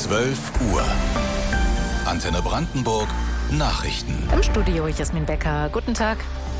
12 Uhr. Antenne Brandenburg, Nachrichten. Im Studio Jasmin Becker. Guten Tag.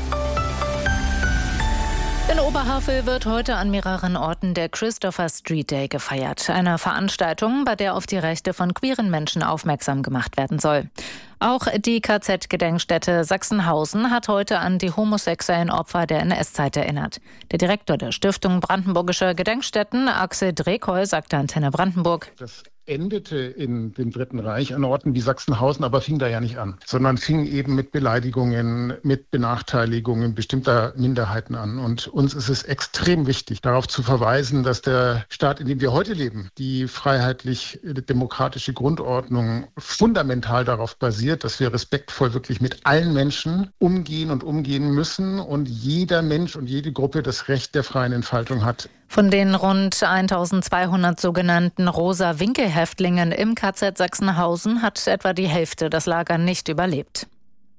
In Oberhavel wird heute an mehreren Orten der Christopher Street Day gefeiert. Eine Veranstaltung, bei der auf die Rechte von queeren Menschen aufmerksam gemacht werden soll. Auch die KZ-Gedenkstätte Sachsenhausen hat heute an die homosexuellen Opfer der NS-Zeit erinnert. Der Direktor der Stiftung Brandenburgische Gedenkstätten, Axel Drekoll, sagte Antenne Brandenburg: Das endete in dem Dritten Reich an Orten wie Sachsenhausen, aber fing da ja nicht an, sondern fing eben mit Beleidigungen, mit Benachteiligungen bestimmter Minderheiten an. Und uns ist es extrem wichtig, darauf zu verweisen, dass der Staat, in dem wir heute leben, die freiheitlich-demokratische Grundordnung fundamental darauf basiert, dass wir respektvoll wirklich mit allen Menschen umgehen und umgehen müssen und jeder Mensch und jede Gruppe das Recht der freien Entfaltung hat. Von den rund 1200 sogenannten Rosa-Winkel-Häftlingen im KZ Sachsenhausen hat etwa die Hälfte das Lager nicht überlebt.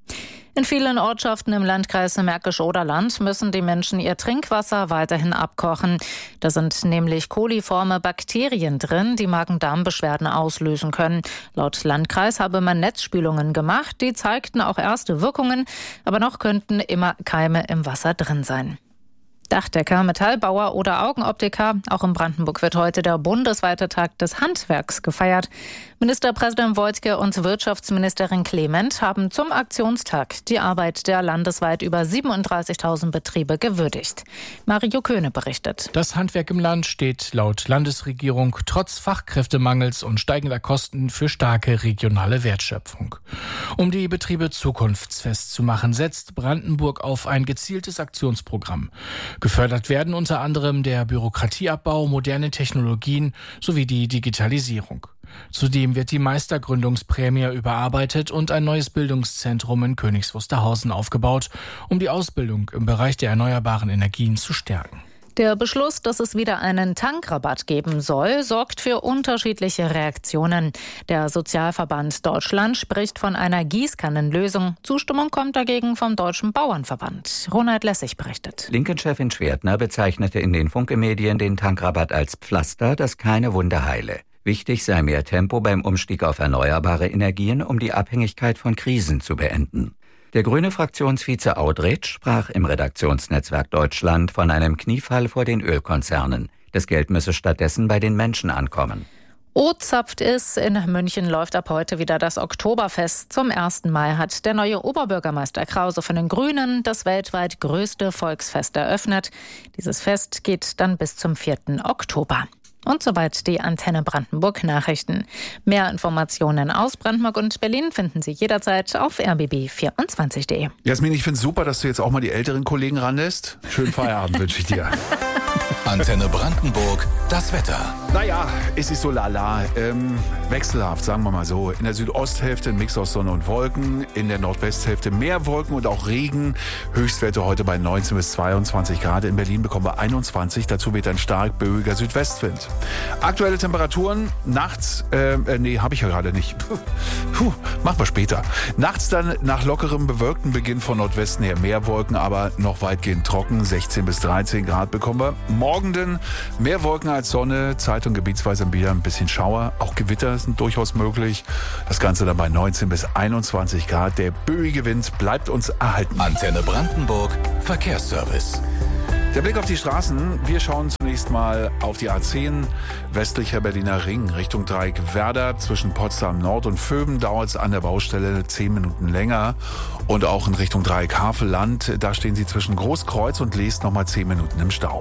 In vielen Ortschaften im Landkreis Märkisch-Oderland müssen die Menschen ihr Trinkwasser weiterhin abkochen. Da sind nämlich koliforme Bakterien drin, die Magen-Darm-Beschwerden auslösen können. Laut Landkreis habe man Netzspülungen gemacht, die zeigten auch erste Wirkungen, aber noch könnten immer Keime im Wasser drin sein. Dachdecker, Metallbauer oder Augenoptiker. Auch in Brandenburg wird heute der bundesweite Tag des Handwerks gefeiert. Ministerpräsident Woidke und Wirtschaftsministerin Clement haben zum Aktionstag die Arbeit der landesweit über 37.000 Betriebe gewürdigt. Mario Köhne berichtet. Das Handwerk im Land steht laut Landesregierung trotz Fachkräftemangels und steigender Kosten für starke regionale Wertschöpfung. Um die Betriebe zukunftsfest zu machen, setzt Brandenburg auf ein gezieltes Aktionsprogramm. Gefördert werden unter anderem der Bürokratieabbau, moderne Technologien sowie die Digitalisierung. Zudem wird die Meistergründungsprämie überarbeitet und ein neues Bildungszentrum in Königs Wusterhausen aufgebaut, um die Ausbildung im Bereich der erneuerbaren Energien zu stärken. Der Beschluss, dass es wieder einen Tankrabatt geben soll, sorgt für unterschiedliche Reaktionen. Der Sozialverband Deutschland spricht von einer Gießkannenlösung. Zustimmung kommt dagegen vom Deutschen Bauernverband. Ronald Lessig berichtet. Linken-Chefin Schwertner bezeichnete in den Funke-Medien den Tankrabatt als Pflaster, das keine Wunde heile. Wichtig sei mehr Tempo beim Umstieg auf erneuerbare Energien, um die Abhängigkeit von Krisen zu beenden. Der grüne Fraktionsvize Audretsch sprach im Redaktionsnetzwerk Deutschland von einem Kniefall vor den Ölkonzernen. Das Geld müsse stattdessen bei den Menschen ankommen. O-zapft ist. In München läuft ab heute wieder das Oktoberfest. Zum ersten Mal hat der neue Oberbürgermeister Krause von den Grünen das weltweit größte Volksfest eröffnet. Dieses Fest geht dann bis zum 4. Oktober. Und soweit die Antenne Brandenburg Nachrichten. Mehr Informationen aus Brandenburg und Berlin finden Sie jederzeit auf rbb24.de. Jasmin, ich finde es super, dass du jetzt auch mal die älteren Kollegen ranlässt. Schönen Feierabend wünsche ich dir. Antenne Brandenburg, das Wetter. Naja, es ist so lala, wechselhaft, sagen wir mal so. In der Südosthälfte ein Mix aus Sonne und Wolken, in der Nordwesthälfte mehr Wolken und auch Regen. Höchstwerte heute bei 19 bis 22 Grad. In Berlin bekommen wir 21, dazu weht ein stark böiger Südwestwind. Aktuelle Temperaturen, nachts, habe ich ja gerade nicht. Machen wir später. Nachts dann nach lockerem, bewölkten Beginn von Nordwesten her mehr Wolken, aber noch weitgehend trocken, 16 bis 13 Grad bekommen wir. Morgen dann mehr Wolken als Sonne, Zeit- und gebietsweise wieder ein bisschen Schauer. Auch Gewitter sind durchaus möglich. Das Ganze dann bei 19 bis 21 Grad. Der böige Wind bleibt uns erhalten. Antenne Brandenburg, Verkehrsservice. Der Blick auf die Straßen. Wir schauen zunächst mal auf die A10, westlicher Berliner Ring, Richtung Dreieck Werder. Zwischen Potsdam Nord und Vöben dauert es an der Baustelle 10 Minuten länger. Und auch in Richtung Dreieck Havelland, da stehen Sie zwischen Großkreuz und Leest nochmal 10 Minuten im Stau.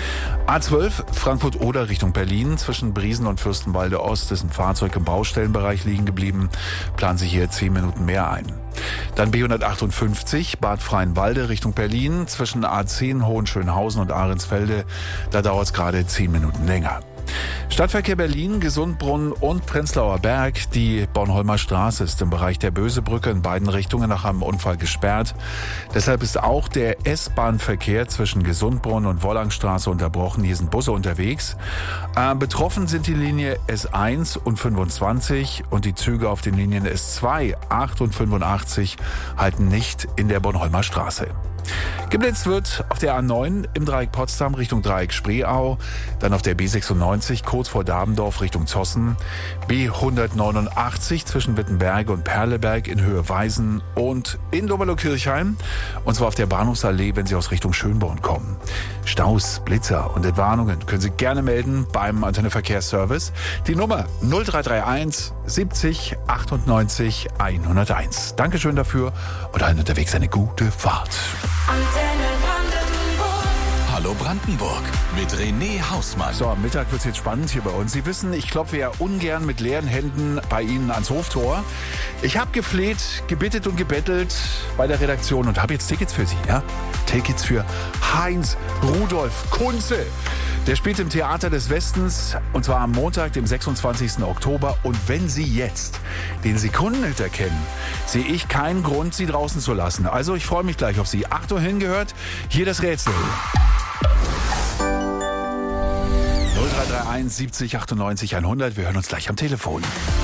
A12 Frankfurt-Oder Richtung Berlin. Zwischen Briesen und Fürstenwalde Ost ist ein Fahrzeug im Baustellenbereich liegen geblieben. Planen Sie hier 10 Minuten mehr ein. Dann B158 Bad Freienwalde Richtung Berlin. Zwischen A10 Hohenschönhausen und Ahrensfelde. Da dauert es gerade 10 Minuten länger. Stadtverkehr Berlin, Gesundbrunnen und Prenzlauer Berg. Die Bornholmer Straße ist im Bereich der Bösebrücke in beiden Richtungen nach einem Unfall gesperrt. Deshalb ist auch der S-Bahn-Verkehr zwischen Gesundbrunnen und Wollangstraße unterbrochen. Hier sind Busse unterwegs. Betroffen sind die Linie S1 und 25 und die Züge auf den Linien S2, 8 und 85 halten nicht in der Bornholmer Straße. Geblitzt wird auf der A9 im Dreieck Potsdam Richtung Dreieck Spreeau, dann auf der B96 kurz vor Dabendorf Richtung Zossen, B189 zwischen Wittenberge und Perleberg in Höhe Weisen und in Doberlo-Kirchheim, und zwar auf der Bahnhofsallee, wenn Sie aus Richtung Schönborn kommen. Staus, Blitzer und Entwarnungen können Sie gerne melden beim Antenne Verkehrsservice. Die Nummer 0331 70 98 101. Dankeschön dafür und allen unterwegs eine gute Fahrt. Hallo Brandenburg mit René Hausmann. So, am Mittag wird es jetzt spannend hier bei uns. Sie wissen, ich klopfe ja ungern mit leeren Händen bei Ihnen ans Hoftor. Ich habe gefleht, gebittet und gebettelt bei der Redaktion und habe jetzt Tickets für Sie. Ja? Tickets für Heinz Rudolf Kunze. Der spielt im Theater des Westens, und zwar am Montag, dem 26. Oktober. Und wenn Sie jetzt den Sekundenhit erkennen, sehe ich keinen Grund, Sie draußen zu lassen. Also ich freue mich gleich auf Sie. Achtung, hingehört, hier das Rätsel. 0331 70 98 100. Wir hören uns gleich am Telefon.